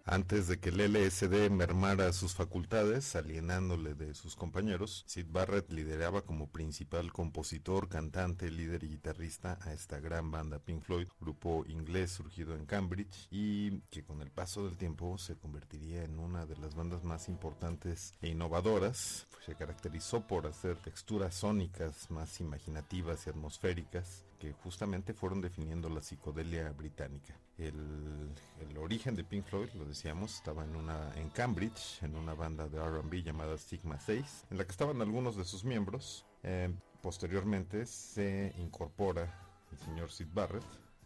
Antes de que el LSD mermara sus facultades, alienándole de sus compañeros, Syd Barrett lideraba como principal compositor, cantante, líder y guitarrista a esta gran banda Pink Floyd, grupo inglés surgido en Cambridge y que con el paso del tiempo se convertiría en una de las bandas más importantes e innovadoras. Se caracterizó por hacer texturas sónicas más imaginativas y atmosféricas que justamente fueron definiendo la psicodelia británica. El origen de Pink Floyd, lo decíamos, estaba en Cambridge, en una banda de R&B llamada Sigma 6, en la que estaban algunos de sus miembros. Posteriormente se incorpora el señor Syd Barrett,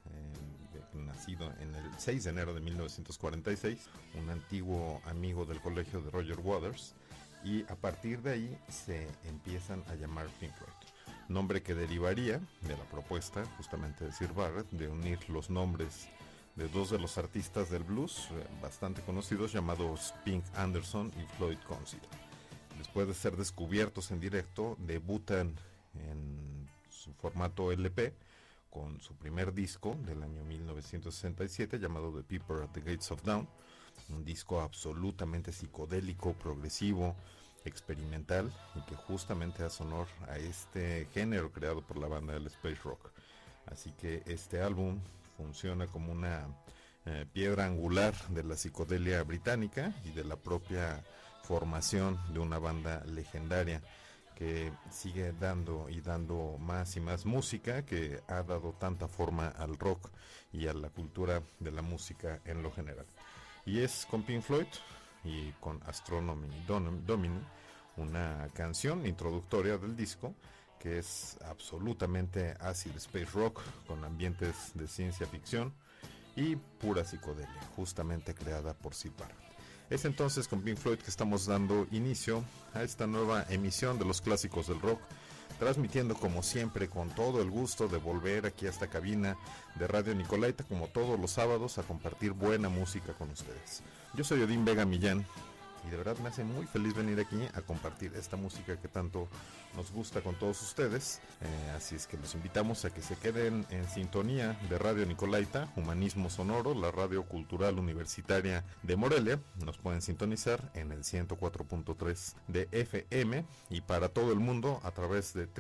nacido en el 6 de enero de 1946, un antiguo amigo del colegio de Roger Waters, y a partir de ahí se empiezan a llamar Pink Floyd, nombre que derivaría de la propuesta justamente de Syd Barrett de unir los nombres de dos de los artistas del blues bastante conocidos llamados Pink Anderson y Floyd Council. Después de ser descubiertos en directo, debutan en su formato LP con su primer disco del año 1967 llamado The People at the Gates of Dawn, un disco absolutamente psicodélico, progresivo, experimental y que justamente hace honor a este género creado por la banda del space rock. Así que este álbum funciona como una piedra angular de la psicodelia británica y de la propia formación de una banda legendaria que sigue dando y dando más y más música, que ha dado tanta forma al rock y a la cultura de la música en lo general. Y es con Pink Floyd y con Astronomy Domini, una canción introductoria del disco que es absolutamente acid space rock con ambientes de ciencia ficción y pura psicodelia, justamente creada por Syd Barrett. Es entonces con Pink Floyd que estamos dando inicio a esta nueva emisión de los clásicos del rock, transmitiendo como siempre con todo el gusto de volver aquí a esta cabina de Radio Nicolaita como todos los sábados a compartir buena música con ustedes. Yo soy Odín Vega Millán y de verdad me hace muy feliz venir aquí a compartir esta música que tanto nos gusta con todos ustedes. Así es que los invitamos a que se queden en sintonía de Radio Nicolaita, Humanismo Sonoro, la radio cultural universitaria de Morelia. Nos pueden sintonizar en el 104.3 de FM y para todo el mundo a través de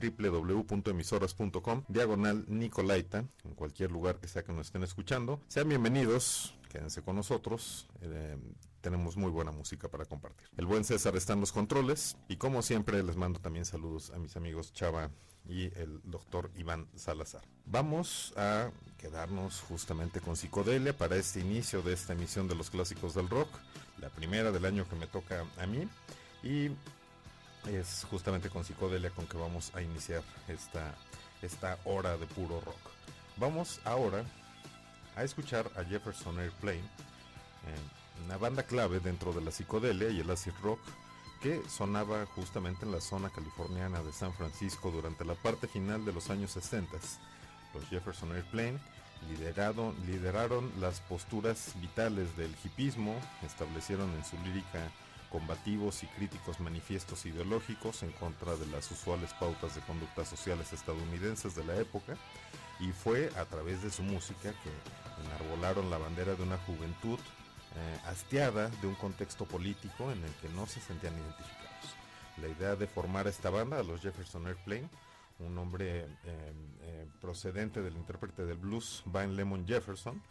www.emisoras.com/Nicolaita, en cualquier lugar que sea que nos estén escuchando. Sean bienvenidos, quédense con nosotros. Tenemos muy buena música para compartir. El buen César está en los controles y como siempre les mando también saludos a mis amigos Chava y el doctor Iván Salazar. Vamos a quedarnos justamente con psicodelia para este inicio de esta emisión de los clásicos del rock, la primera del año que me toca a mí, y es justamente con psicodelia con que vamos a iniciar esta hora de puro rock. Vamos ahora a escuchar a Jefferson Airplane, una banda clave dentro de la psicodelia y el acid rock que sonaba justamente en la zona californiana de San Francisco durante la parte final de los años 60. Los Jefferson Airplane lideraron las posturas vitales del hipismo, establecieron en su lírica combativos y críticos manifiestos ideológicos en contra de las usuales pautas de conductas sociales estadounidenses de la época, y fue a través de su música que enarbolaron la bandera de una juventud hastiada de un contexto político en el que no se sentían identificados. La idea de formar esta banda, a los Jefferson Airplane, un hombre procedente del intérprete del blues Vine Lemon Jefferson,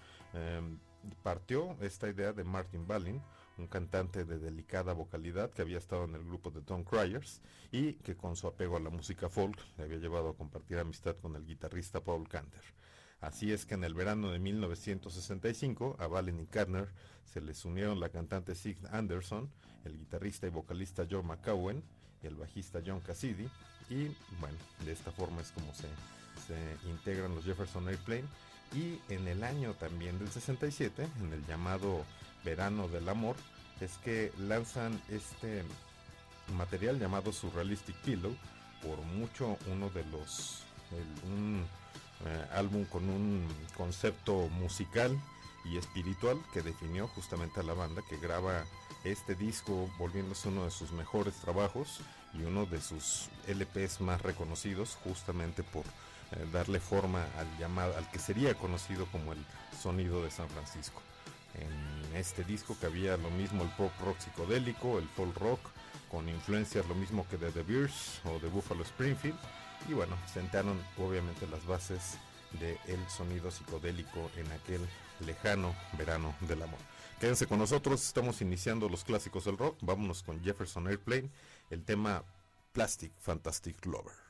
partió esta idea de Martin Balin, un cantante de delicada vocalidad que había estado en el grupo de Tom Cryers y que con su apego a la música folk le había llevado a compartir amistad con el guitarrista Paul Canter. Así es que en el verano de 1965 a Balin y Kantner se les unieron la cantante Syd Anderson, el guitarrista y vocalista Joe McCowen y el bajista John Cassidy, y bueno, de esta forma es como se integran los Jefferson Airplane. Y en el año también del 67, en el llamado Verano del Amor, es que lanzan este material llamado Surrealistic Pillow, por mucho uno de los un álbum con un concepto musical y espiritual que definió justamente a la banda, que graba este disco volviéndose uno de sus mejores trabajos y uno de sus LPs más reconocidos, justamente por darle forma al que sería conocido como el sonido de San Francisco. en este disco, que había lo mismo el pop rock psicodélico, el folk rock, con influencias lo mismo que de The Bears o de Buffalo Springfield, y bueno, sentaron obviamente las bases del sonido psicodélico en aquel lejano verano del amor. Quédense con nosotros, estamos iniciando los clásicos del rock. Vámonos con Jefferson Airplane, el tema Plastic Fantastic Lover.